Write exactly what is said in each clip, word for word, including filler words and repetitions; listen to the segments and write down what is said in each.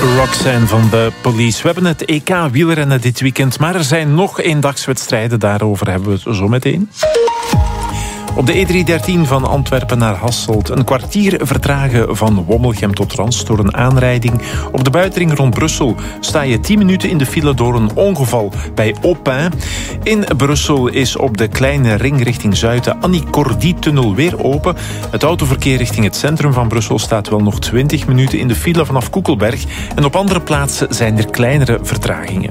Roxanne van de Police. We hebben het E K wielrennen dit weekend, maar er zijn nog eendagswedstrijden. Daarover hebben we het zo meteen. Op de E driehonderddertien van Antwerpen naar Hasselt. Een kwartier vertragen van Wommelgem tot Rans door een aanrijding. Op de buitenring rond Brussel sta je tien minuten in de file door een ongeval bij Aupin. In Brussel is op de kleine ring richting Zuid de Annie-Cordy-tunnel weer open. Het autoverkeer richting het centrum van Brussel staat wel nog twintig minuten in de file vanaf Koekelberg. En op andere plaatsen zijn er kleinere vertragingen.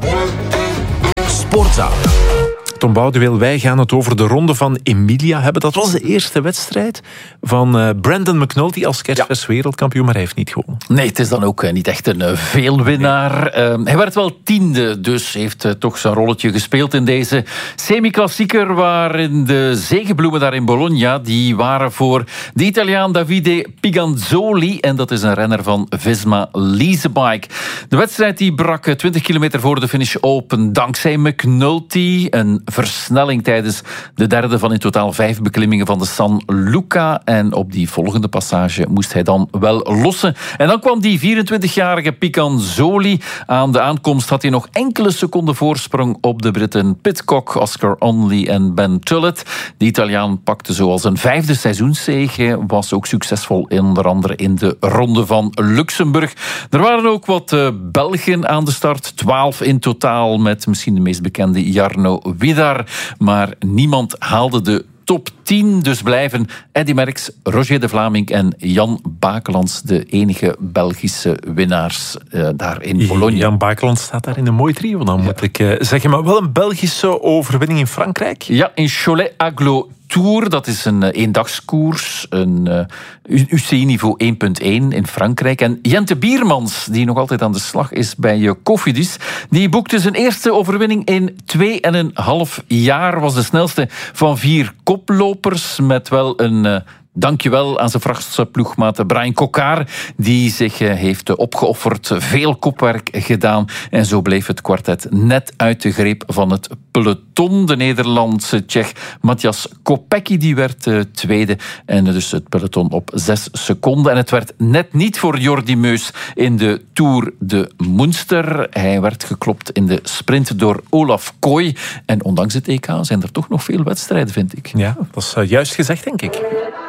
Sportza. Tom Boudeweel, wij gaan het over de ronde van Emilia hebben. Dat was de eerste wedstrijd van uh, Brandon McNulty als kerstfest wereldkampioen, maar hij heeft niet gewonnen. Nee, het is dan ook uh, niet echt een uh, veelwinnaar. Nee. Uh, hij werd wel tiende, dus heeft uh, toch zijn rolletje gespeeld in deze semi-klassieker, waarin de zegenbloemen daar in Bologna, die waren voor de Italiaan Davide Piganzoli, en dat is een renner van Visma Leasebike. De wedstrijd die brak twintig kilometer voor de finish open dankzij McNulty. Een versnelling tijdens de derde van in totaal vijf beklimmingen van de San Luca. En op die volgende passage moest hij dan wel lossen. En dan kwam die vierentwintigjarige Picanzoli. Aan de aankomst had hij nog enkele seconden voorsprong op de Britten Pidcock, Oscar Onley en Ben Tullet. De Italiaan pakte zoals een vijfde seizoenszege, was ook succesvol onder andere in de ronde van Luxemburg. Er waren ook wat uh, Belgen aan de start, twaalf in totaal, met misschien de meest bekende Jarno Widar, maar niemand haalde de top tien. Dus blijven Eddy Merckx, Roger de Vlaming en Jan Bakelands de enige Belgische winnaars uh, daar in Bologna. Jan Bakelands staat daar in een mooi trio, dan moet ja. ik uh, zeggen. Maar wel een Belgische overwinning in Frankrijk. Ja, in Cholet-Aglo Tour, dat is een eendagskoers, een uh, U C I-niveau één punt één in Frankrijk. En Jente Biermans, die nog altijd aan de slag is bij uh, Cofidis, die boekte zijn eerste overwinning in twee en een half jaar. Was de snelste van vier koplopers, met wel een Uh, dankjewel aan zijn Franse ploegmaat Brian Coquard, die zich heeft opgeofferd, veel kopwerk gedaan. En zo bleef het kwartet net uit de greep van het peloton. De Nederlandse Tsjech Matthias Kopecky, die werd uh, tweede. En dus het peloton op zes seconden. En het werd net niet voor Jordi Meus in de Tour de Munster. Hij werd geklopt in de sprint door Olaf Kooi. En ondanks het E K zijn er toch nog veel wedstrijden, vind ik. Ja, dat is uh, juist gezegd, denk ik.